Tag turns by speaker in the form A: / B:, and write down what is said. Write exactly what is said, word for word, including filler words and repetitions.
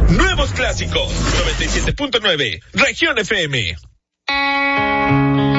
A: Nuevos clásicos. noventa y siete punto nueve. Región F M.